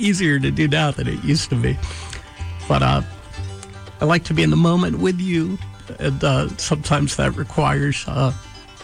easier to do now than it used to be. But I like to be in the moment with you, and sometimes that requires a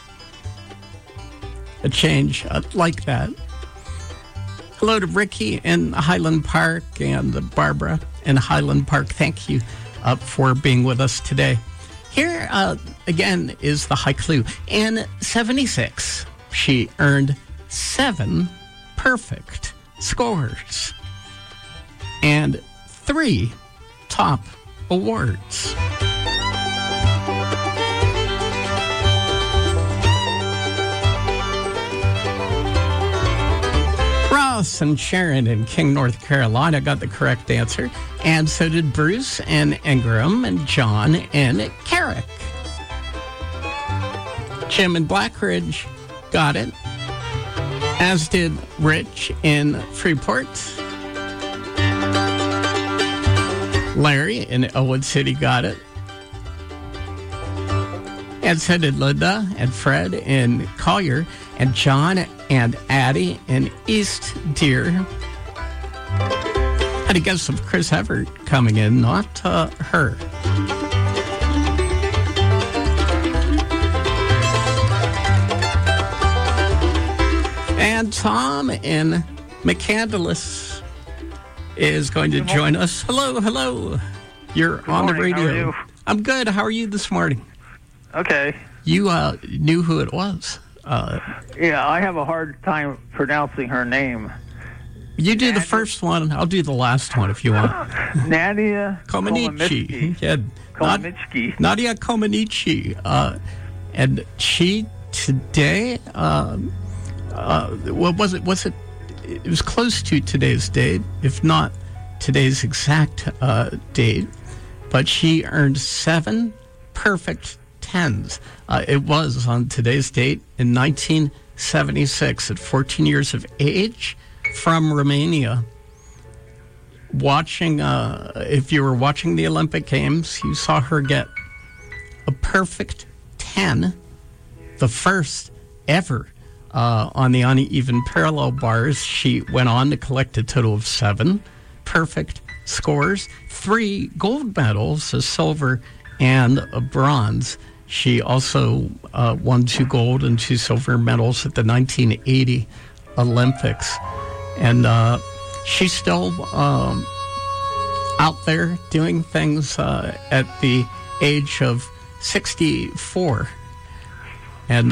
change like that. Hello to Ricky in Highland Park and Barbara in Highland Park. Thank you for being with us today. Here, again, is the high clue. In 76, she earned 7 perfect scores and 3 top awards. Ross and Sharon in King, North Carolina got the correct answer, and so did Bruce and Ingram and John and Carrick. Jim in Blackridge got it, as did Rich in Freeport. Larry in Elwood City got it, and so did Linda and Fred in Collier, and John and Addie in East Deer. Had a guess of Chris Everett coming in, not her. And Tom in McCandless is going to join us. Hello. You're Good on morning. the radio. How are you? I'm good. How are you this morning? Okay. You knew who it was. Yeah, I have a hard time pronouncing her name. You do the first one. I'll do the last one if you want. Nadia Comaneci. Yeah, Comaneci. Nadia Comaneci. And she today, what was it? It was close to today's date, if not today's exact date. But she earned 7 perfect 10s. It was on today's date in 1976 at 14 years of age from Romania. If you were watching the Olympic Games, you saw her get a perfect 10, the first ever on the uneven parallel bars. She went on to collect a total of 7 perfect scores, 3 gold medals, a silver and a bronze. She also won 2 gold and 2 silver medals at the 1980 Olympics. And she's still out there doing things at the age of 64. And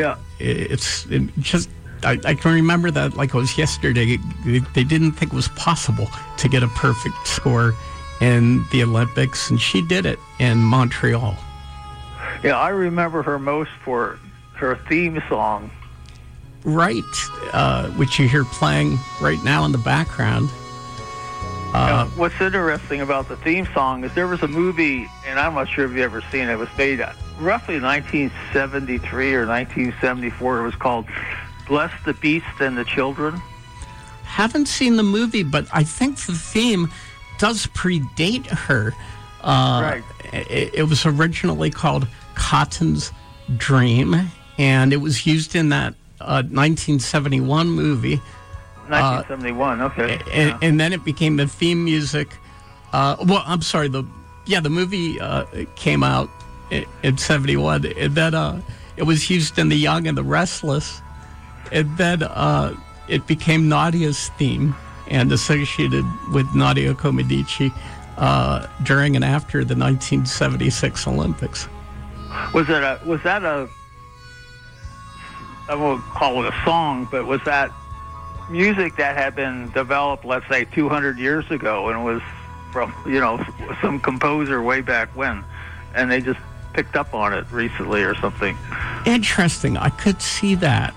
I can remember that like it was yesterday. They didn't think it was possible to get a perfect score in the Olympics, and she did it in Montreal. Yeah, I remember her most for her theme song. Right, which you hear playing right now in the background. What's interesting about the theme song is there was a movie, and I'm not sure if you've ever seen it. It was made roughly 1973 or 1974. It was called Bless the Beast and the Children. Haven't seen the movie, but I think the theme does predate her. Right. It was originally called Cotton's Dream, and it was used in that 1971 movie. 1971, okay. And then it became the theme music. I'm sorry, the movie came out in 71, and then it was used in The Young and the Restless, and then it became Nadia's theme and associated with Nadia Comaneci during and after the 1976 Olympics. Was that a I won't call it a song, but was that music that had been developed, let's say, 200 years ago, and was from, some composer way back when, and they just picked up on it recently or something? Interesting. I could see that.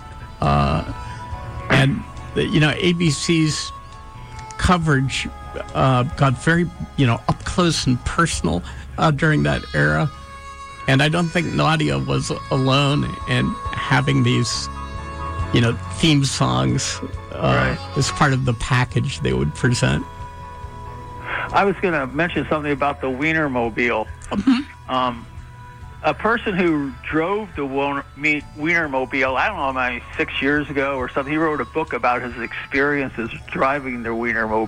And, ABC's coverage got very, up close and personal during that era. And I don't think Nadia was alone in having these, theme songs as part of the package they would present. I was going to mention something about the Wienermobile. Mm-hmm. A person who drove the Wienermobile, I don't know, maybe 6 years ago or something, he wrote a book about his experiences driving the Wienermobile.